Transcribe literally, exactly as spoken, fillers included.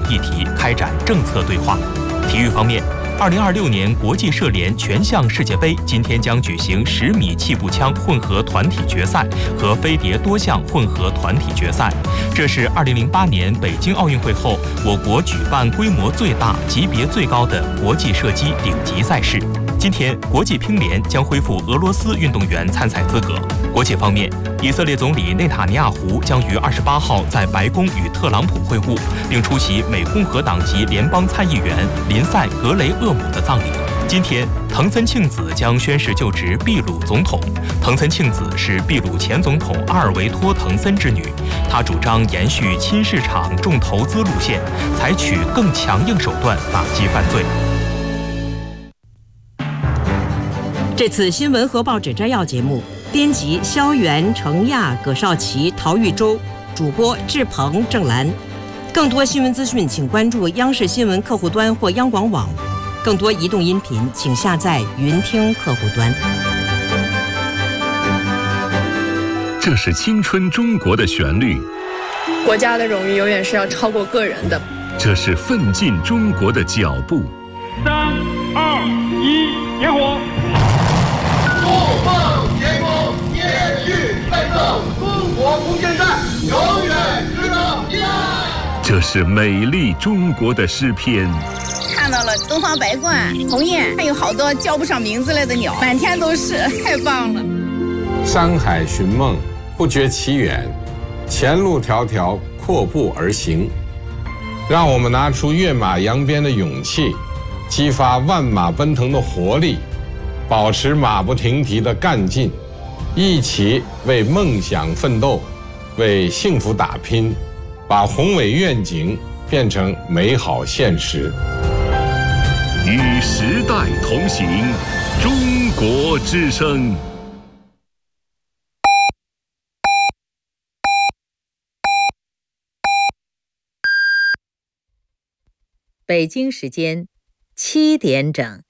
议题开展政策对话。体育方面，二零二六年国际射联全项世界杯今天将举行十米气步枪混合团体决赛和飞碟多项混合团体决赛。这是二零零八年北京奥运会后，我国举办规模最大、级别最高的国际射击顶级赛事。今天，国际乒联将恢复俄罗斯运动员参赛资格。国际方面，以色列总理内塔尼亚胡将于二十八号在白宫与特朗普会晤，并出席美共和党籍联邦参议员林赛·格雷厄姆的葬礼。今天，藤森庆子将宣誓就职秘鲁总统。藤森庆子是秘鲁前总统阿尔维托·藤森之女，她主张延续亲市场重投资路线，采取更强硬手段打击犯罪。 这次新闻和报纸摘要节目，编辑肖元、程亚、葛少奇、陶玉洲，主播志鹏、郑兰。更多新闻资讯，请关注央视新闻客户端或央广网。更多移动音频，请下载云听客户端。 这是青春中国的旋律， 国家的荣誉永远是要超过个人的。 这是奋进中国的脚步。 三二一，点火！ 怒放天空，延续奋斗，中国空间站永远值得依赖。 这是美丽中国的诗篇。 看到了东方白鹳、鸿雁，还有好多叫不上名字来的鸟，满天都是，太棒了。 山海寻梦，不觉其远，前路迢迢，阔步而行。让我们拿出跃马扬鞭的勇气，激发万马奔腾的活力，保持马不停蹄的干劲，一起为梦想奋斗，为幸福打拼，把宏伟愿景变成美好现实。 与时代同行，中国之声。 北京时间七点整。